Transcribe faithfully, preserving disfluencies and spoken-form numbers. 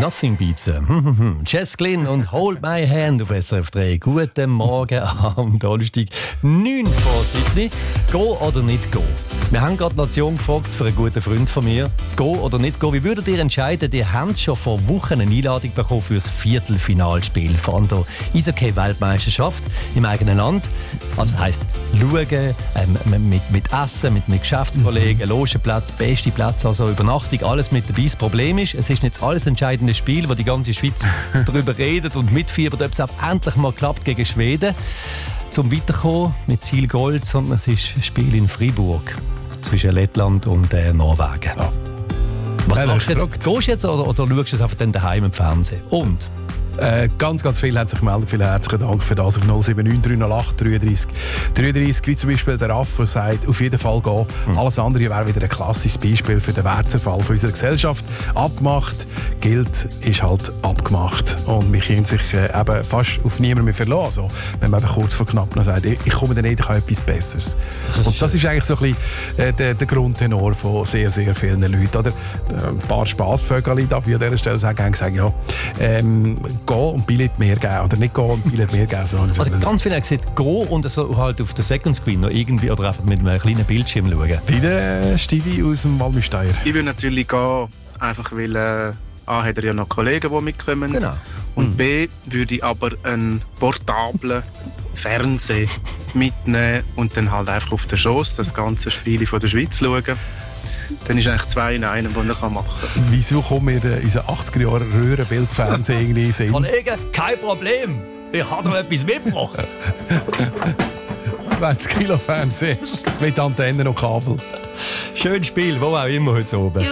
Nothing beats them. Jess Glynn und Hold My Hand auf S R F drei. Guten Morgen am Donnerstag, neun vor Sydney. Go oder nicht go? Wir haben gerade die Nation gefragt für einen guten Freund von mir. Go oder nicht go? Wie würdet ihr entscheiden? Ihr habt schon vor Wochen eine Einladung bekommen für das Viertelfinalspiel von der Eishockey-Weltmeisterschaft im eigenen Land. Also das heisst, schauen, ähm, mit, mit Essen, mit, mit Geschäftskollegen, Logenplatz, beste Platz, also Übernachtung, alles mit dabei. Das Problem ist, es ist nicht das alles entscheidende Spiel, wo die ganze Schweiz darüber redet und mitfiebert, ob es auch endlich mal klappt gegen Schweden. Zum Weiterkommen mit Ziel Gold, sondern es ist ein Spiel in Freiburg zwischen Lettland und äh, Norwegen. Ja. Was ja, machst du jetzt? Gehst du jetzt oder, oder schaust du es einfach dann daheim im Fernsehen? Und? Äh, ganz, ganz viele haben sich gemeldet. Vielen herzlichen Dank für das auf null sieben neun drei null acht dreiunddreißig dreiunddreißig. Wie zum Beispiel der Raff, der sagt, auf jeden Fall gehen. Mhm. Alles andere wäre wieder ein klassisches Beispiel für den Wertzerfall von unserer Gesellschaft. Abgemacht gilt, ist halt abgemacht. Und wir können sich äh, eben fast auf niemanden mehr verlassen. Also, wenn man eben kurz vor knapp noch sagt, ich, ich komme dann nicht, ich habe etwas Besseres. Das Und das schön. Ist eigentlich so ein bisschen äh, der, der Grundtenor von sehr, sehr vielen Leuten. Oder äh, ein paar Spassvögel darf ich an dieser Stelle sagen, sagen ja, ähm, gehen und Billett mehr geben. Oder nicht gehen und Billett mehr geben. So also ganz viele haben gesagt, gehen und so halt auf der Second Screen noch irgendwie oder einfach mit einem kleinen Bildschirm schauen. Wie der Stivi aus dem Walmisteier. Ich würde natürlich gehen, einfach weil äh, A, hat er ja noch Kollegen, die mitkommen. Genau. Und mhm. B, würde ich aber einen portablen Fernseher mitnehmen und dann halt einfach auf den Schoss das ganze Spiel von der Schweiz schauen. Dann ist eigentlich zwei in einem, den er machen kann. Wieso kommen wir in unseren achtziger Jahren Röhrenbildfernsehen irgendwie sehen? Kollege, kein Problem. Ich habe noch etwas mitgebracht. zwanzig Kilo Fernsehen mit Antennen und Kabel. Schönes Spiel, wo auch immer heute oben.